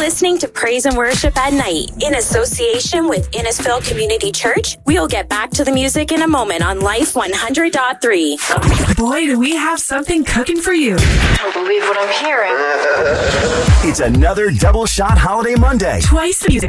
listening to Praise and Worship at Night in association with Innisfil Community Church. We'll get back to the music in a moment on Life 100.3. Boy, do we have something cooking for you. I don't believe what I'm hearing. It's another Double Shot Holiday Monday. Twice the music.